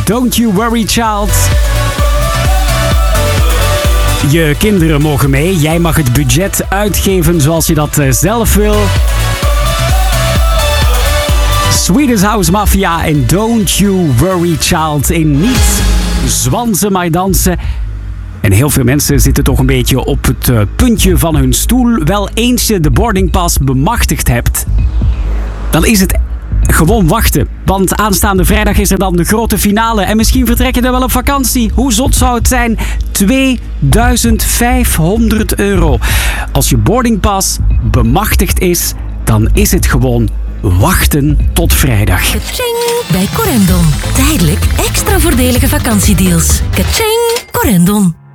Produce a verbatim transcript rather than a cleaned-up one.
Don't You Worry Child. Je kinderen mogen mee. Jij mag het budget uitgeven zoals je dat zelf wil. Swedish House Mafia en Don't You Worry Child in niet zwansen maar dansen. En heel veel mensen zitten toch een beetje op het uh, puntje van hun stoel. Wel eens je de boardingpass bemachtigd hebt, dan is het gewoon wachten. Want aanstaande vrijdag is er dan de grote finale. En misschien vertrek je er wel op vakantie. Hoe zot zou het zijn? tweeduizend vijfhonderd euro. Als je boardingpass bemachtigd is, dan is het gewoon wachten tot vrijdag. Kaching bij Corendon. Tijdelijk extra voordelige vakantiedeals. Kaching, Corendon.